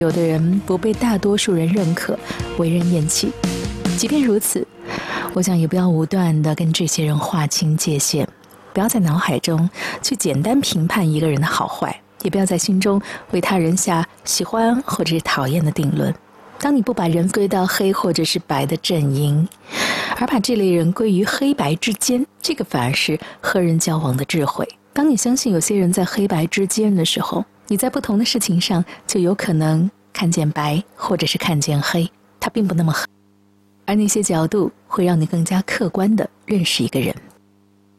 有的人不被大多数人认可，为人厌弃。即便如此，我想也不要武断地跟这些人划清界限，不要在脑海中去简单评判一个人的好坏，也不要在心中为他人下喜欢或者是讨厌的定论。当你不把人归到黑或者是白的阵营，而把这类人归于黑白之间，这个反而是和人交往的智慧。当你相信有些人在黑白之间的时候，你在不同的事情上就有可能看见白或者是看见黑，它并不那么黑，而那些角度会让你更加客观地认识一个人。